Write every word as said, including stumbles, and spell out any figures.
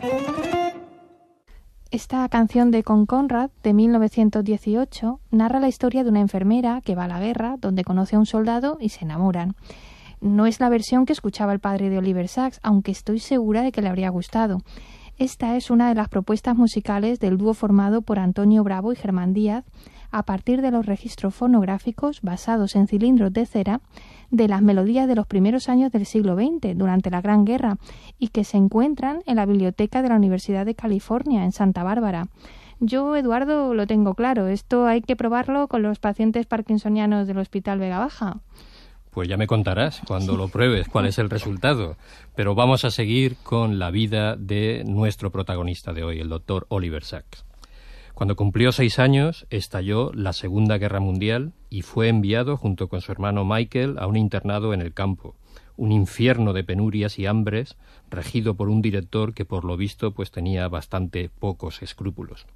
Esta canción de Con Conrad, de mil novecientos dieciocho, narra la historia de una enfermera que va a la guerra, donde conoce a un soldado y se enamoran. No es la versión que escuchaba el padre de Oliver Sacks, aunque estoy segura de que le habría gustado. Esta es una de las propuestas musicales del dúo formado por Antonio Bravo y Germán Díaz, a partir de los registros fonográficos basados en cilindros de cera de las melodías de los primeros años del siglo veinte, durante la Gran Guerra, y que se encuentran en la biblioteca de la Universidad de California, en Santa Bárbara. Yo, Eduardo, lo tengo claro. Esto hay que probarlo con los pacientes parkinsonianos del Hospital Vega Baja. Pues ya me contarás cuando lo pruebes cuál es el resultado. Pero vamos a seguir con la vida de nuestro protagonista de hoy, el doctor Oliver Sacks. Cuando cumplió seis años, estalló la Segunda Guerra Mundial y fue enviado junto con su hermano Michael a un internado en el campo, un infierno de penurias y hambres, regido por un director que por lo visto pues tenía bastante pocos escrúpulos.